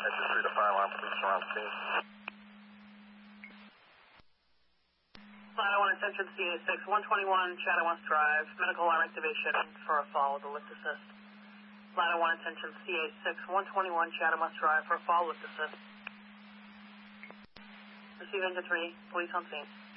3 to 5 alarm, police around scene. Line 1, attention CA6, 121 Chattawamps Drive, medical alarm activation for a fall with a lift assist. Line 1, attention CA6, 121 Chattawamps Drive for a fall lift assist. Receive engine 3, police on scene.